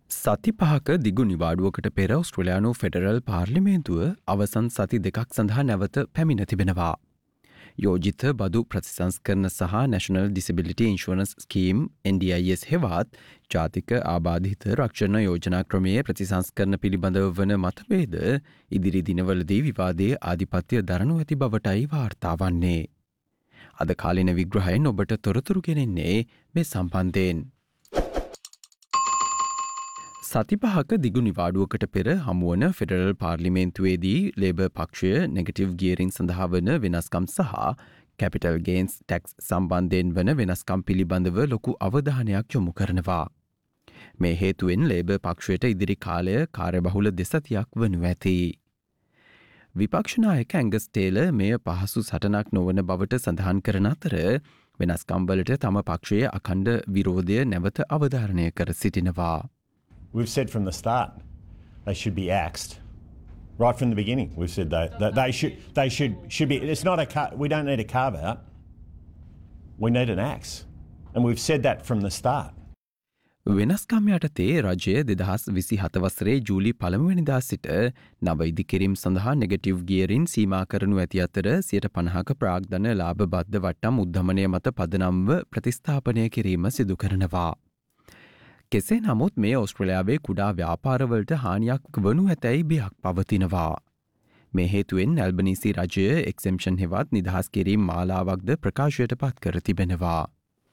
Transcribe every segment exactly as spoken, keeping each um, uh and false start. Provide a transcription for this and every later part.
සති පහක දිගු නිවාඩුවකට පෙර ඔස්ට්‍රේලියානු ෆෙඩරල් පාර්ලිමේන්තුව අවසන් සති දෙකක් සඳහා නැවත පැමිණ තිබෙනවා. යෝජිත බදු ප්‍රතිසංස්කරණ සහ නැශනල් ඩිසබිලිටි ඉන්ශුවරන්ස් ස්කීම් එන් ඩී ආයි එස් හෙවත් ජාතික ආබාධිත රක්ෂණ යෝජනා ක්‍රමයේ ප්‍රතිසංස්කරණ පිළිබඳව වන මතභේද ඉදිරි දිනවලදී විවාදයේ ආධිපත්‍ය දරනු ඇති බවටයි වාර්තා වන්නේ. අද කාලින විග්‍රහයෙන් ඔබට තොරතුරු ගෙනෙන්නේ මේ සම්බන්ධයෙන්. සති පහක දිගු නිවාඩුවකට පෙර හමුවන ෆෙඩරල් පාර්ලිමේන්තුවේදී ලේබර් පක්ෂය නෙගටිව් ගියරින් සඳහා වන වෙනස්කම් සහ කැපිටල් ගේන්ස් ටැක්ස් සම්බන්ධයෙන් වන වෙනස්කම් පිළිබඳව ලොකු අවධානයක් යොමු කරනවා. මේ හේතුවෙන් ලේබර් පක්ෂයට ඉදිරි කාලය කාර්යබහුල දෙසතියක් වනු ඇති. විපක්ෂනායක ඇංගස් ටේලර් මෙය පහසු සටනක් නොවන බවට සඳහන් කරන අතර වෙනස්කම්වලට තම පක්ෂයේ අඛණ්ඩ විරෝධය නැවත අවධාරණය කර සිටිනවා. We've said from the start they should be axed. Right from the beginning, we've said they, that they should they should should be. It's not a car, we don't need a carve out. We need an axe, and we've said that from the start. වෙනස්කම් යටතේ රජය දෙදහස් විසිහත වසරේ ජූලි පළමුවැනිදා සිට නව ඉදිකිරීම් සඳහා negative ගියරින් සීමා කරනු ඇති අතර සියයට පණහක ප්‍රාග්ධන ලාභ බද්ධ වට්ටම් උද්ධමනය මත පදනම්ව ප්‍රතිස්ථාපනය කිරීම සිදු කරනවා. කෙසේ නමුත් මේ ඔස්ට්‍රේලියාවේ කුඩා ව්‍යාපාරවලට හානියක් වනු ඇතැයි බියක් පවතිනවා. මේ හේතුවෙන් ඇල්බනීසි රජය එක්සෙම්ෂන් හෙවත් නිදහස් කිරීම් මාලාවක්ද ප්‍රකාශයට පත් කර තිබෙනවා.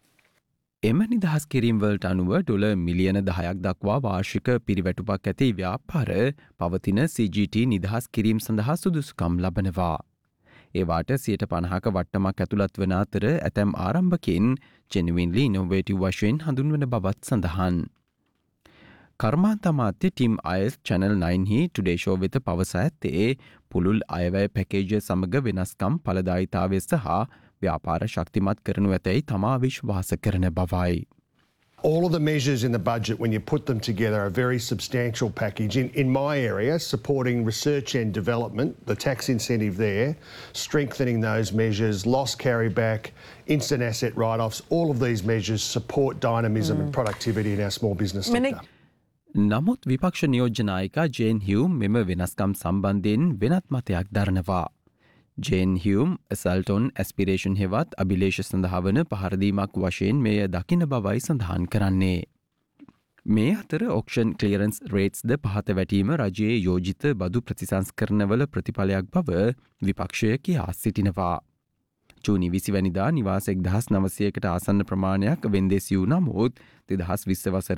එම නිදහස් කිරීම්වලට අනුව ඩොල මිලියන දහයක් දක්වා වාර්ෂික පිරිවැටුපක් ඇති ව්‍යාපාර පවතින සී ජී ටී නිදහස් කිරීම් සඳහා සුදුසුකම් ලබනවා. ඒවාට සියයට පණහක වට්ටමක් ඇතුළත් වන අතර ඇතැම් ආරම්භකින් ජෙනුවින්ලි ඉනොවේටිව් වශයෙන් හඳුන්වන බවත් සඳහන්. කර්මාන්ත අමාත්‍ය ටිම් අයස් චැනල් නයින්හි ටුඩේ ෂෝ වෙත පවසා ඇත්තේ පුළුල් අයවැය පැකේජ සමග වෙනස්කම් ඵලදායීතාවය සහ ව්‍යාපාර ශක්තිමත් කරනු ඇතැයි තමා විශ්වාස කරන බවයි. All of the measures in the budget, when you put them together, are a very substantial package. In, in my area, supporting research and development, the tax incentive there, strengthening those measures, loss carryback, instant asset write-offs, all of these measures support dynamism mm. and productivity in our small business sector. නමුත් විපක්ෂ නියෝජනායිකා Jane Hume මෙම වෙනස්කම් සම්බන්ධයෙන් වෙනත් මතයක් දරනවා. Jane Hume සල්ටොන් ඇස්පිරේෂන් හෙවත් අභිලේෂ සඳහා වන පහරදීමක් වශයෙන් මෙය දකින බවයි සඳහන් කරන්නේ. මේ අතර ඔක්ෂන් ක්ලියරන්ස් රේට්ස් ද පහත වැටීම රජයේ යෝජිත බදු ප්‍රතිසංස්කරණවල ප්‍රතිඵලයක් බව විපක්ෂය කියා සිටිනවා. ජූනි විසිවැනිදා නිවාස එක්දහස් නවසයකට ආසන්න ප්‍රමාණයක් වෙන්දෙසියූ නමුත් දෙදහස් විස්ස වසර